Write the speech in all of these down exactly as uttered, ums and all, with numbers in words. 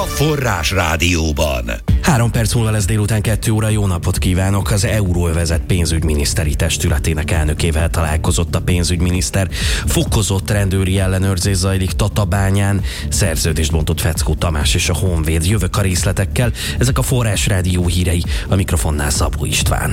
Forrás Rádióban. Három perc múlva lesz délután kettő óra. Jó napot kívánok! Az Euróövezet pénzügyminiszteri testületének elnökével találkozott a pénzügyminiszter. Fokozott rendőri ellenőrzés zajlik Tatabányán. Szerződést bontott Feckó Tamás és a Honvéd. Jövök a részletekkel. Ezek a Forrás Rádió hírei. A mikrofonnál Szabó István.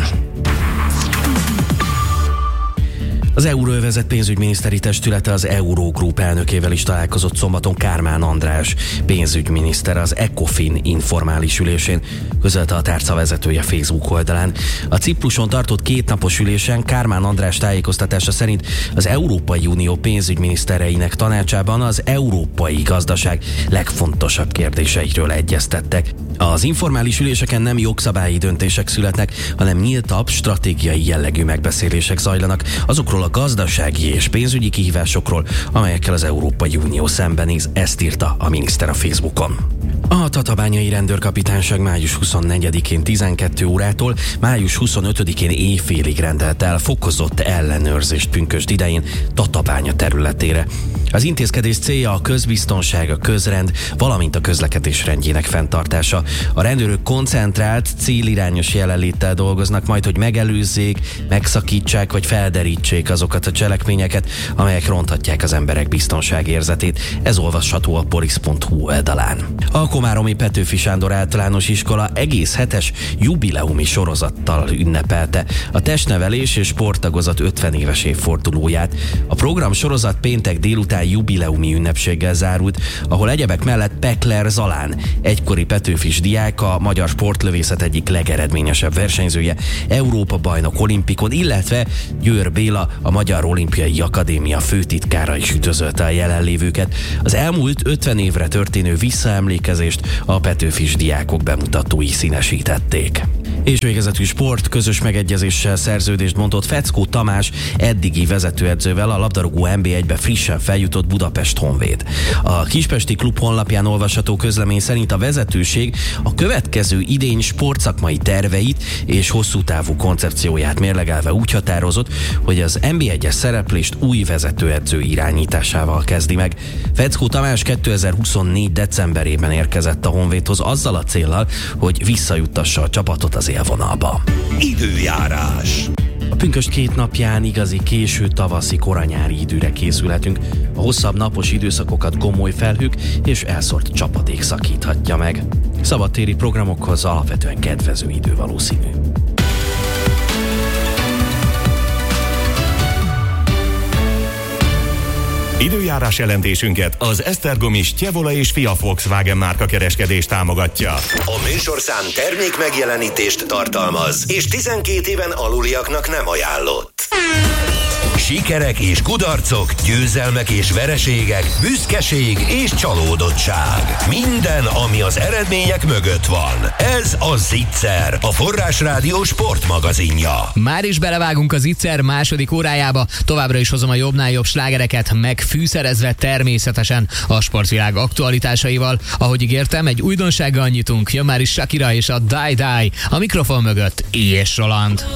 Az Euróövezet pénzügyminiszteri testülete az Eurogroup elnökével is találkozott szombaton. Kármán András pénzügyminiszter az ECOFIN informális ülésén, közölte a tárca vezetője Facebook oldalán. A Cipruson tartott kétnapos ülésen Kármán András tájékoztatása szerint az Európai Unió pénzügyminisztereinek tanácsában az európai gazdaság legfontosabb kérdéseiről egyeztettek. Az informális üléseken nem jogszabályi döntések születnek, hanem nyíltabb, stratégiai jellegű megbeszélések zajlanak azokról a gazdasági és pénzügyi kihívásokról, amelyekkel az Európai Unió szembenéz, ezt írta a miniszter a Facebookon. A tatabányai rendőrkapitányság május huszonnegyedikén tizenkét órától május huszonötödikén éjfélig rendelt el fokozott ellenőrzést pünkösd idején Tatabánya területére. Az intézkedés célja a közbiztonság, a közrend, valamint a közlekedés rendjének fenntartása. A rendőrök koncentrált, célirányos jelenléttel dolgoznak majd, hogy megelőzzék, megszakítsák vagy felderítsék azokat a cselekményeket, amelyek ronthatják az emberek biztonságérzetét. Ez olvasható a polisz pont hu oldalán. A komáromi Petőfi Sándor általános iskola egész hetes jubileumi sorozattal ünnepelte a testnevelés és sporttagozat ötven éves évfordulóját. A program sorozat péntek délután jubileumi ünnepséggel zárult, ahol egyebek mellett Pekler Zalán, egykori petőfis diák, a magyar sportlövészet egyik legeredményesebb versenyzője, Európa bajnok olimpikon, illetve Győr Béla, a Magyar Olimpiai Akadémia főtitkára is üdvözölte a jelenlévőket. Az elmúlt ötven évre történő visszaemlékezést a petőfis diákok bemutatói színesítették. És végezetű sport, közös megegyezéssel szerződést bontott Feckó Tamás eddigi vezetőedzővel a labdarúgó en bé egybe frissen feljutott Budapest Honvéd. A kispesti klub honlapján olvasható közlemény szerint a vezetőség a következő idény sportszakmai terveit és hosszú távú koncepcióját mérlegelve úgy határozott, hogy az en bé egyes szereplést új vezetőedző irányításával kezdi meg. Feckó Tamás kétezer-huszonnégy decemberében érkezett a Honvédhoz azzal a céllal, hogy visszajuttassa a csapatot az élvonalba. Időjárás. A pünkösd két napján igazi késő tavaszi koranyári időre készülhetünk. A hosszabb napos időszakokat gomoly felhők és elszórt csapadék szakíthatja meg. Szabadtéri programokhoz alapvetően kedvező idő valószínű. Időjárás jelentésünket az Esztergomi Stjevola és Fia Volkswagen márka kereskedés támogatja. A műsorszám termék megjelenítést tartalmaz, és tizenkét éven aluliaknak nem ajánlott. Sikerek és kudarcok, győzelmek és vereségek, büszkeség és csalódottság. Minden, ami az eredmények mögött van. Ez a Zicser, a Forrás Rádió sportmagazinja. Már is belevágunk a Zicser második órájába. Továbbra is hozom a jobbnál jobb slágereket, megfűszerezve természetesen a sportvilág aktualitásaival. Ahogy ígértem, egy újdonsággal nyitunk. Jön már is Shakira és a Die Die. A mikrofon mögött és Roland.